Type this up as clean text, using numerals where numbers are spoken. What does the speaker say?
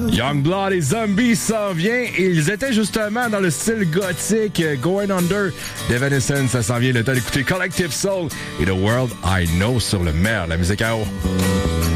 Youngblood et Zombies s'en vient et ils étaient justement dans le style gothique. Going Under d'Evanescence, ça s'en vient. Le temps d'écouter Collective Soul et The World I Know sur le meilleur, la musique à eau.